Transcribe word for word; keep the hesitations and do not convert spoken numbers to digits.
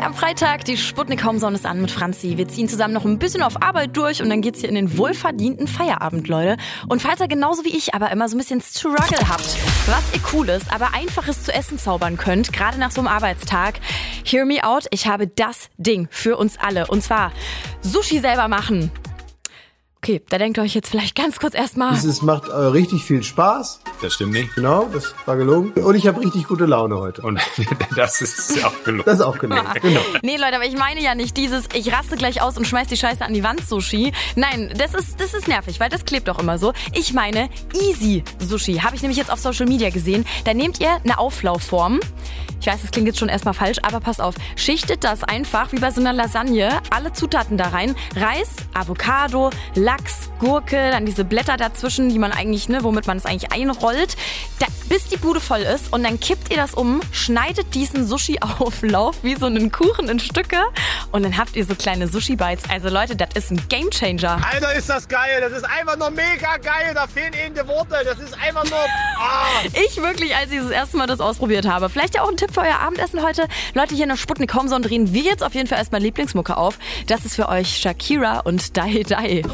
am Freitag, die Sputnik Homezone ist an mit Franzi. Wir ziehen zusammen noch ein bisschen auf Arbeit durch und dann geht's hier in den wohlverdienten Feierabend, Leute. Und falls ihr genauso wie ich aber immer so ein bisschen Struggle habt, was ihr Cooles, aber Einfaches zu essen zaubern könnt, gerade nach so einem Arbeitstag, hear me out, ich habe das Ding für uns alle. Und zwar Sushi selber machen. Okay, da denkt ihr euch jetzt vielleicht ganz kurz erstmal. Es macht äh, richtig viel Spaß. Das stimmt nicht. Genau, das war gelogen. Und ich habe richtig gute Laune heute. Und das ist auch gelogen. Das ist auch gelogen, genau. Nee, Leute, aber ich meine ja nicht dieses, ich raste gleich aus und schmeiß die Scheiße an die Wand Sushi. Nein, das ist, das ist nervig, weil das klebt doch immer so. Ich meine Easy Sushi. Habe ich nämlich jetzt auf Social Media gesehen. Da nehmt ihr eine Auflaufform. Ich weiß, das klingt jetzt schon erstmal falsch, aber passt auf. Schichtet das einfach wie bei so einer Lasagne. Alle Zutaten da rein. Reis, Avocado, Lachs, Gurke, dann diese Blätter dazwischen, die man eigentlich, ne, womit man es eigentlich einrollt, da, bis die Bude voll ist und dann kippt ihr das um, schneidet diesen Sushi-Auflauf wie so einen Kuchen in Stücke und dann habt ihr so kleine Sushi-Bites. Also Leute, das ist ein Gamechanger. Alter, ist das geil, das ist einfach nur mega geil, da fehlen eben die Worte, das ist einfach nur... Ah. Ich wirklich, als ich das erste Mal das ausprobiert habe. Vielleicht ja auch ein Tipp für euer Abendessen heute. Leute, hier in der Sputnik Homezone drehen wir jetzt auf jeden Fall erstmal Lieblingsmucke auf. Das ist für euch Shakira und Die Die.